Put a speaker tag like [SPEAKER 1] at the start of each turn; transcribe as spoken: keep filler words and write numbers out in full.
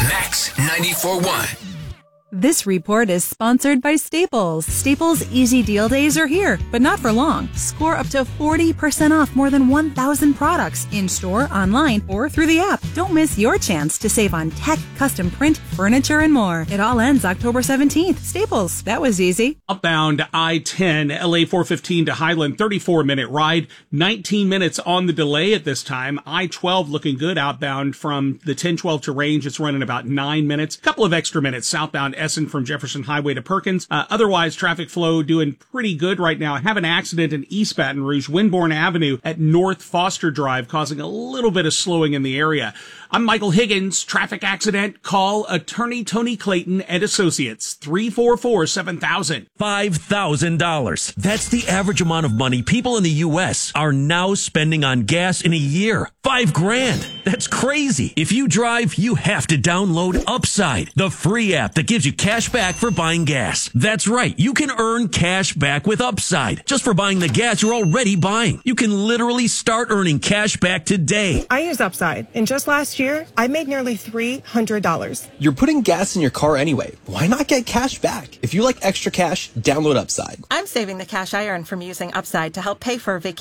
[SPEAKER 1] Max ninety-four point one.
[SPEAKER 2] This report is sponsored by Staples. Staples Easy Deal Days are here, but not for long. Score up to forty percent off more than one thousand products in-store, online, or through the app. Don't miss your chance to save on tech, custom print, furniture, and more. It all ends October seventeenth. Staples. That was easy.
[SPEAKER 3] Outbound I ten, L A four fifteen to Highland, thirty-four minute ride, nineteen minutes on the delay at this time. I twelve looking good outbound from the ten twelve to Range. It's running about nine minutes. Couple of extra minutes southbound Essen from Jefferson Highway to Perkins. Uh, otherwise, traffic flow doing pretty good right now. I have an accident in East Baton Rouge, Winborn Avenue at North Foster Drive, causing a little bit of slowing in the area. I'm Michael Higgins. Traffic accident. Call attorney Tony Clayton and Associates. three four four, seven thousand.
[SPEAKER 4] five thousand dollars. That's the average amount of money people in the U S are now spending on gas in a year. Five grand. That's crazy. If you drive, you have to download Upside, the free app that gives you cash back for buying gas. That's right. You can earn cash back with Upside just for buying the gas you're already buying. You can literally start earning cash back today.
[SPEAKER 5] I use Upside, and just last year, I made nearly three hundred dollars.
[SPEAKER 6] You're putting gas in your car anyway. Why not get cash back? If you like extra cash, download Upside.
[SPEAKER 7] I'm saving the cash I earn from using Upside to help pay for a vacation.